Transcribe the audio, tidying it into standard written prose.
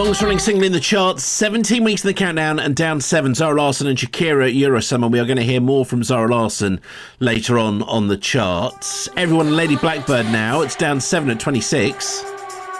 Longest running single in the charts, 17 weeks in the countdown and down 7. Zara Larsson and Shakira, Eurosummer. We are going to hear more from Zara Larsson later on the charts. Everyone and Lady Blackbird now. It's down 7 at 26.